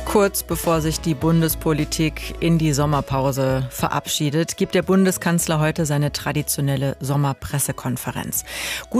Kurz bevor sich die Bundespolitik in die Sommerpause verabschiedet, gibt der Bundeskanzler heute seine traditionelle Sommerpressekonferenz.